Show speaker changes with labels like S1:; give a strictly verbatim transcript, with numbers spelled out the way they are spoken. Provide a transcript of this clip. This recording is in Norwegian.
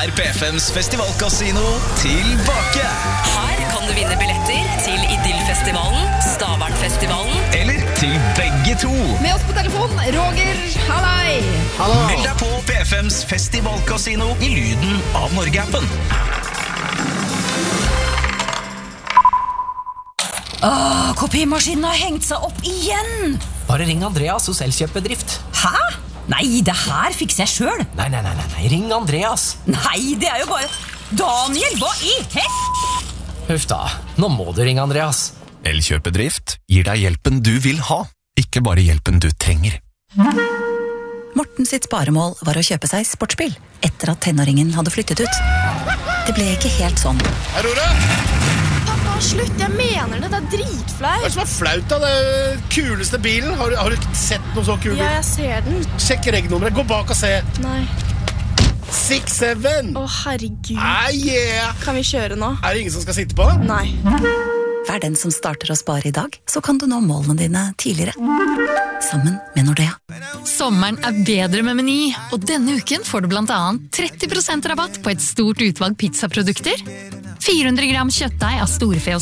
S1: er P F M's festivalkasino tilbake.
S2: Her kan du vinne billetter til Idyllfestivalen, Stavernfestivalen
S1: Eller til begge to.
S3: Med oss på telefon, Roger, hallei.
S4: Hallo.
S1: Meld deg på P F M's festivalkasino i lyden av Norge-appen.
S5: Åh, kopimaskinen har hengt seg opp igjen.
S6: Bare ring Andreas hos Elkjøp-bedrift.
S5: Hæ? Nei, det her fikser jeg selv.
S6: Nei, nei, nei, nei, nei, ring Andreas.
S5: Nei, det er jo bare... Daniel, hva i hett?
S6: Huff da, nå må du ringe Andreas.
S1: Elkjøp-bedrift gir deg hjelpen du vil ha, ikke bare hjelpen du trenger.
S7: Morten sitt sparemål var å kjøpe seg sportsbil etter at tenåringen hadde flyttet ut. Det ble ikke helt sånn.
S4: Aurora!
S8: Pappa, slutt, jeg mener det, det er dritflaut.
S4: Hva er det som er flaut da? Det er kuleste bilen. Har, du- har du ikke sett noe så kul bil?
S8: Ja, jeg ser den.
S4: Sjekk regnummeret, gå bak og se.
S8: Nei.
S4: seks syv.
S8: Å, herregud.
S4: Ah, yeah.
S8: Kan vi kjøre nå?
S4: Er det ingen som skal sitte på?
S8: Nei.
S7: Vær den som starter å spare i dag, så kan du nå målene dine tidligere. Sammen med Nordea.
S9: Sommeren er bedre med Meny, og denne uken får du blant annet tretti prosent rabatt på et stort utvalg pizzaprodukter, fire hundre gram kjøttdeig av storfe og